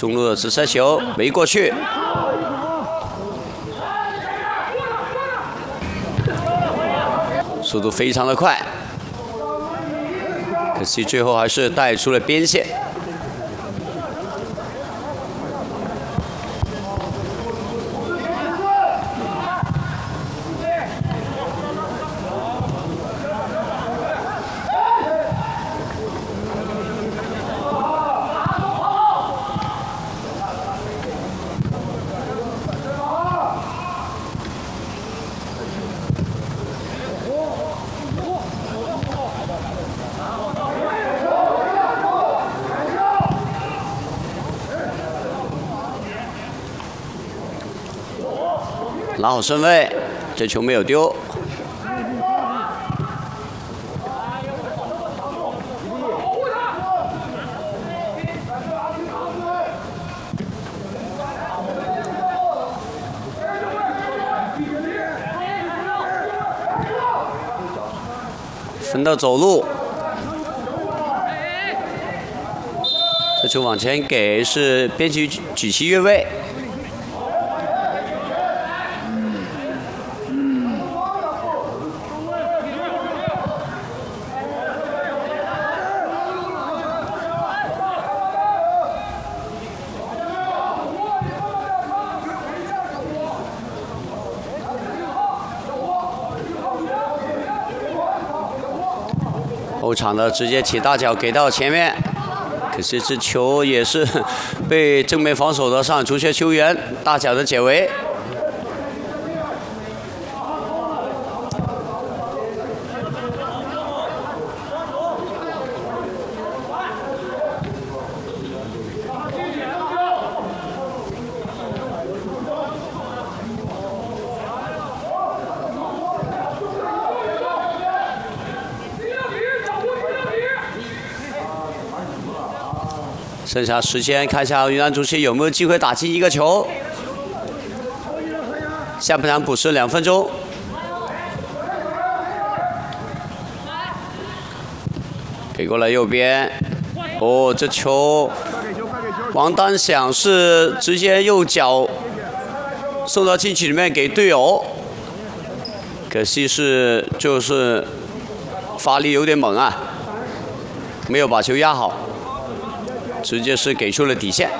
中路的直射球没过去。速度非常的快，可惜最后还是带出了边线。拿好身位，这球没有丢。分到走路，这球往前给是边旗举旗越位。后场的直接起大脚给到前面，可是这球也是被正面防守的上海足协球员大脚的解围。剩下时间，看一下云南足协有没有机会打进一个球。下半场补时2分钟。给过来右边，哦，这球王丹想是直接右脚送到禁区里面给队友，可惜是就是发力有点猛啊，没有把球压好。直接是给出了底线。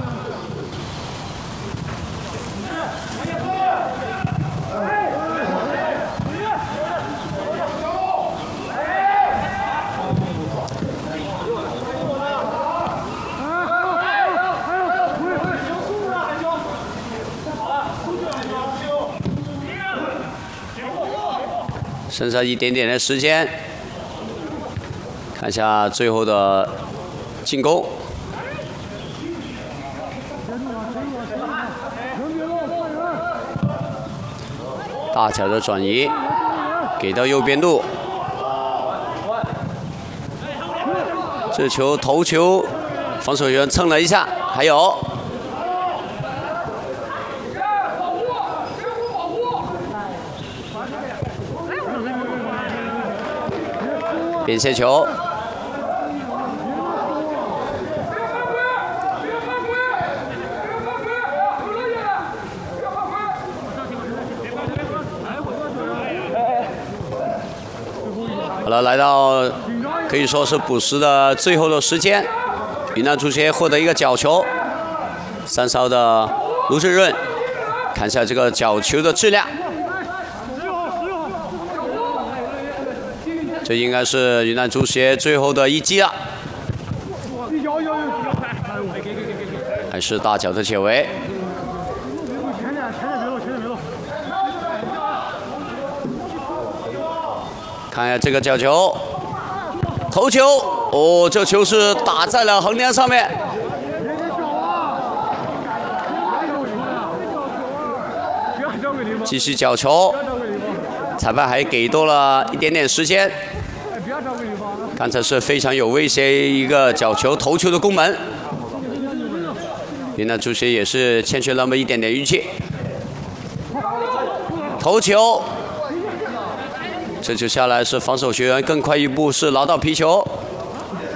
剩下一点点的时间，看一下最后的进攻。大脚的转移，给到右边路。这球头球，防守员蹭了一下，还有。边线球。好了，来到可以说是补时的最后的时间，云南足协获得一个角球，3哨的卢志润，看一下这个角球的质量，这应该是云南足协最后的一击了，还是大脚的解围。看一下这个角球，头球，哦，这球是打在了横梁上面。继续角球，裁判还给多了一点点时间。刚才是非常有威胁一个角球头球的攻门，云南足协也是欠缺那么一点点运气。头球。这球下来是防守学员更快一步，是拿到皮球。